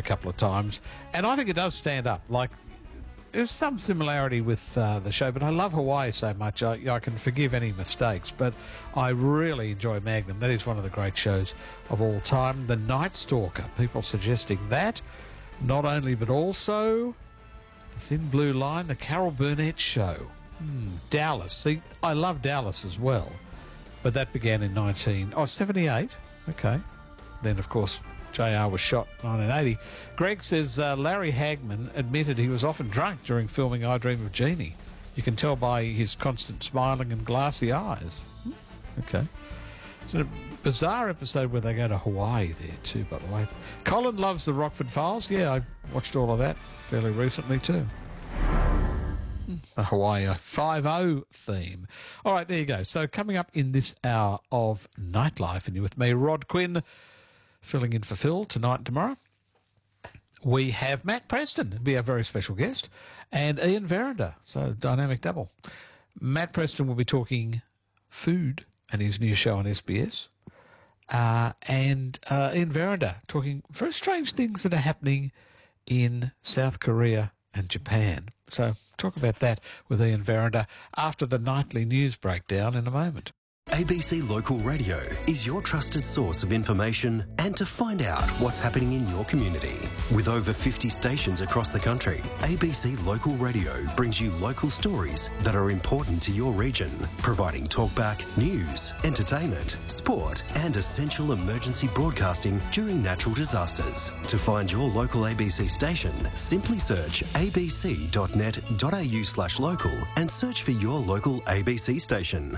a couple of times, and I think it does stand up. Like, there's some similarity with the show, but I love Hawaii so much, I can forgive any mistakes, but I really enjoy Magnum. That is one of the great shows of all time. The Night Stalker, people suggesting that. Not only, but also The Thin Blue Line, the Carol Burnett Show. Dallas. See, I love Dallas as well, but that began in 1978. Okay. Then, of course, JR was shot in 1980. Greg says Larry Hagman admitted he was often drunk during filming I Dream of Jeannie. You can tell by his constant smiling and glassy eyes. Okay. It's a bizarre episode where they go to Hawaii there too, by the way. Colin loves the Rockford Files. Yeah, I watched all of that fairly recently too. The Hawaii 5-0 theme. All right, there you go. So coming up in this hour of Nightlife, and you're with me, Rod Quinn, filling in for Phil tonight and tomorrow. We have Matt Preston, who'll be our very special guest, and Ian Verinder, so dynamic double. Matt Preston will be talking food and his new show on SBS, and Ian Verinder talking very strange things that are happening in South Korea and Japan. So talk about that with Ian Verinder after the nightly news breakdown in a moment. ABC Local Radio is your trusted source of information and to find out what's happening in your community. With over 50 stations across the country, ABC Local Radio brings you local stories that are important to your region, providing talkback, news, entertainment, sport and essential emergency broadcasting during natural disasters. To find your local ABC station, simply search abc.net.au/local and search for your local ABC station.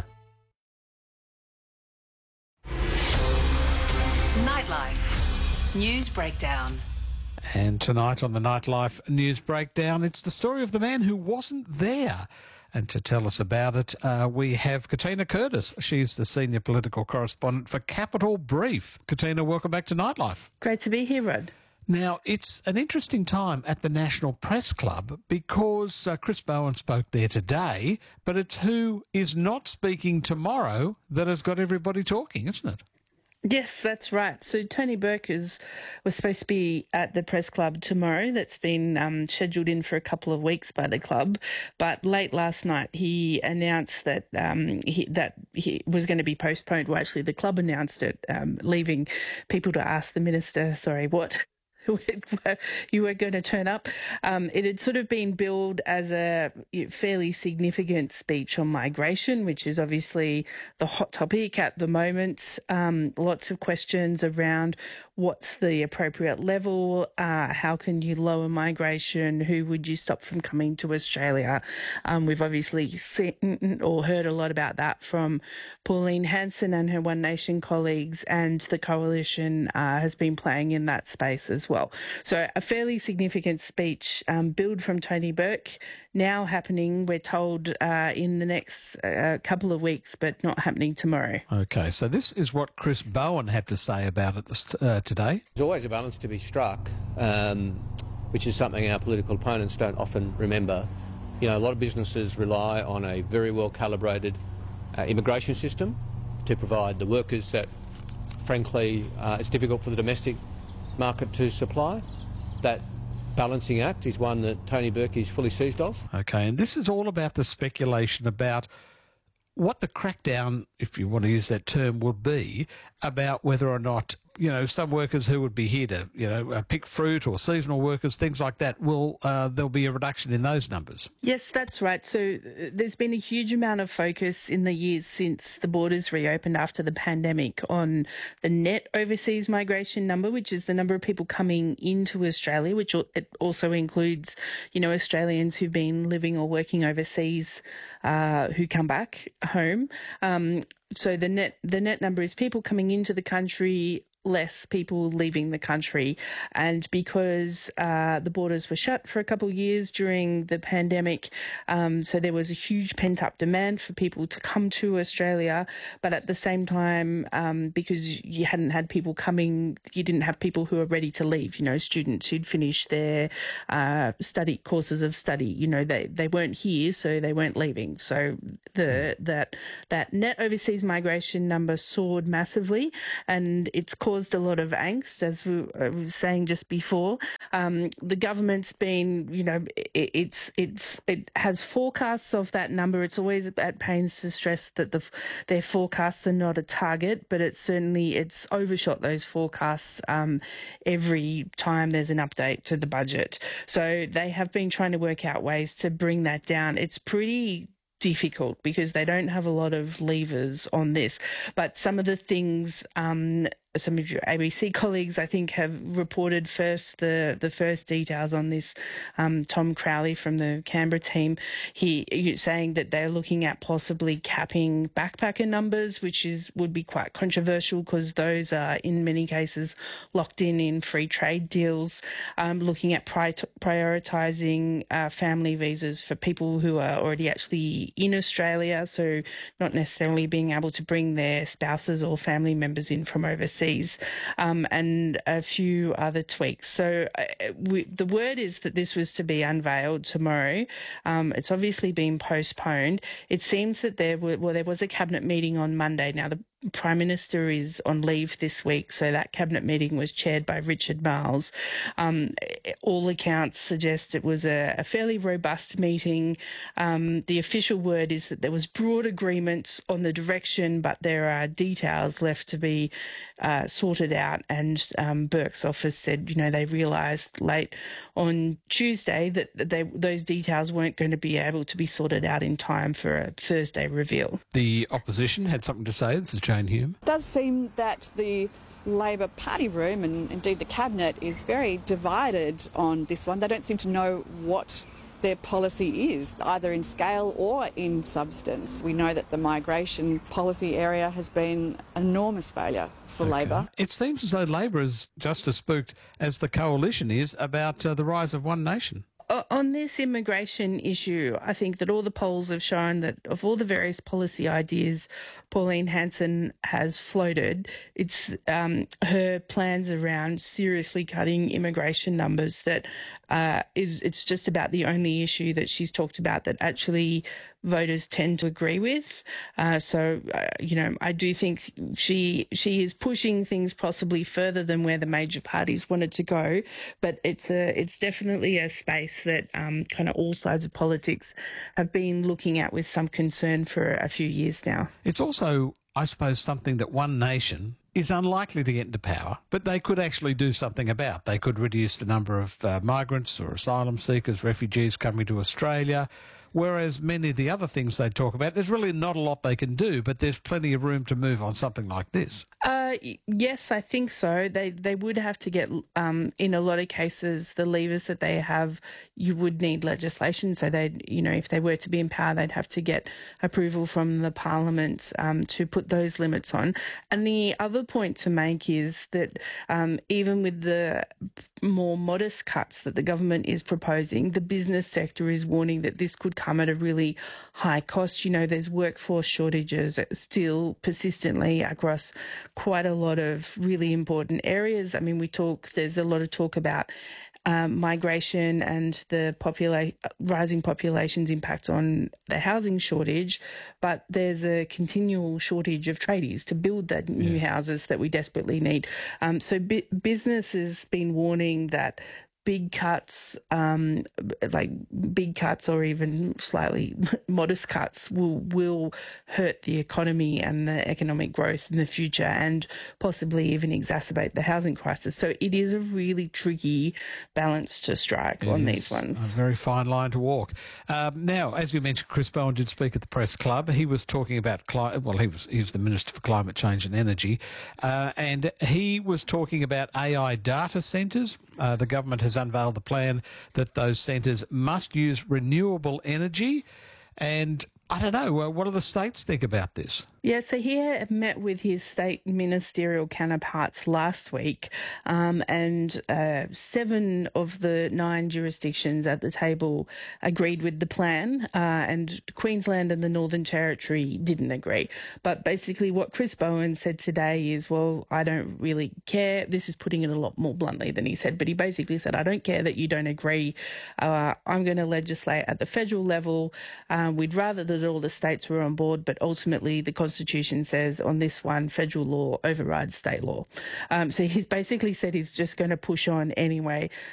Nightlife News Breakdown. And tonight on the Nightlife News Breakdown, it's the story of the man who wasn't there. And to tell us about it, we have Katina Curtis. She's the senior political correspondent for Capital Brief. Katina, welcome back to Nightlife. Great to be here, Rod. Now, it's an interesting time at the National Press Club because Chris Bowen spoke there today, but it's who is not speaking tomorrow that has got everybody talking, isn't it? Yes, that's right. So Tony Burke was supposed to be at the press club tomorrow. That's been scheduled in for a couple of weeks by the club. But late last night, he announced that he was going to be postponed. Well, actually, the club announced it, leaving people to ask the minister, sorry, what you were going to turn up. It had sort of been billed as a fairly significant speech on migration, which is obviously the hot topic at the moment. Lots of questions around what's the appropriate level, how can you lower migration, who would you stop from coming to Australia? We've obviously seen or heard a lot about that from Pauline Hanson and her One Nation colleagues, and the Coalition has been playing in that space as well. So a fairly significant speech billed from Tony Burke, now happening, we're told, in the next couple of weeks, but not happening tomorrow. Okay, so this is what Chris Bowen had to say about it today. There's always a balance to be struck, which is something our political opponents don't often remember. You know, a lot of businesses rely on a very well-calibrated immigration system to provide the workers that, frankly, it's difficult for the domestic market to supply. That balancing act is one that Tony Burke is fully seized of. Okay, and this is all about the speculation about what the crackdown, if you want to use that term, will be about whether or not, you know, some workers who would be here to, you know, pick fruit, or seasonal workers, things like that, there'll be a reduction in those numbers. Yes, that's right. So there's been a huge amount of focus in the years since the borders reopened after the pandemic on the net overseas migration number, which is the number of people coming into Australia, which it also includes, you know, Australians who've been living or working overseas who come back home. So the net number is people coming into the country, less people leaving the country. And because the borders were shut for a couple of years during the pandemic, so there was a huge pent-up demand for people to come to Australia. But at the same time, because you hadn't had people coming, you didn't have people who were ready to leave, you know, students who'd finished their courses of study. You know, they weren't here, so they weren't leaving. So that net overseas migration number soared massively, and it's caused caused a lot of angst, as we were saying just before. The government's been, it has forecasts of that number. It's always at pains to stress that their forecasts are not a target, but it's overshot those forecasts every time there's an update to the budget. So they have been trying to work out ways to bring that down. It's pretty difficult because they don't have a lot of levers on this, but some of the things some of your ABC colleagues, I think, have reported first the first details on this. Tom Crowley from the Canberra team, he saying that they're looking at possibly capping backpacker numbers, which would be quite controversial because those are in many cases locked in free trade deals. Looking at prioritising family visas for people who are already actually in Australia, so not necessarily being able to bring their spouses or family members in from overseas. And a few other tweaks. So the word is that this was to be unveiled tomorrow. It's obviously been postponed. It seems that there was a cabinet meeting on Monday. Now, the Prime Minister is on leave this week, so that cabinet meeting was chaired by Richard Marles. All accounts suggest it was a fairly robust meeting. The official word is that there was broad agreements on the direction, but there are details left to be sorted out. And Burke's office said, they realised late on Tuesday that those details weren't going to be able to be sorted out in time for a Thursday reveal. The opposition had something to say. This is Jane Hume. It does seem that the Labor Party room and indeed the Cabinet is very divided on this one. They don't seem to know what their policy is, either in scale or in substance. We know that the migration policy area has been an enormous failure for Labor. It seems as though Labor is just as spooked as the coalition is about the rise of One Nation. On this immigration issue, I think that all the polls have shown that of all the various policy ideas Pauline Hanson has floated, it's her plans around seriously cutting immigration numbers that it's just about the only issue that she's talked about that actually voters tend to agree with. So I do think she is pushing things possibly further than where the major parties wanted to go, but it's definitely a space that kind of all sides of politics have been looking at with some concern for a few years now. It's also, I suppose, something that One Nation is unlikely to get into power, but they could actually do something about. They could reduce the number of migrants or asylum seekers, refugees coming to Australia, whereas many of the other things they talk about, there's really not a lot they can do, but there's plenty of room to move on something like this. Yes, I think so. They would have to get, in a lot of cases, the levers that they have, you would need legislation. So if they were to be in power, they'd have to get approval from the Parliament to put those limits on. And the other point to make is that even with the more modest cuts that the government is proposing, the business sector is warning that this could come at a really high cost. There's workforce shortages still persistently across quite a lot of really important areas. I mean, there's a lot of talk about migration and the rising population's impact on the housing shortage, but there's a continual shortage of tradies to build the new houses that we desperately need. So business has been warning that big cuts, or even slightly modest cuts will hurt the economy and the economic growth in the future and possibly even exacerbate the housing crisis. So it is a really tricky balance to strike on these ones. A very fine line to walk. Now, as you mentioned, Chris Bowen did speak at the Press Club. He was talking about, he's the Minister for Climate Change and Energy, and he was talking about AI data centres. The government has unveiled the plan that those centres must use renewable energy. And I don't know, what do the states think about this? Yeah, so he met with his state ministerial counterparts last week, and 7 of the 9 jurisdictions at the table agreed with the plan, and Queensland and the Northern Territory didn't agree. But basically what Chris Bowen said today is, well, I don't really care. This is putting it a lot more bluntly than he said, but he basically said, I don't care that you don't agree. I'm going to legislate at the federal level. We'd rather that all the states were on board, but ultimately the Constitution says on this one, federal law overrides state law. So he's basically said he's just going to push on anyway.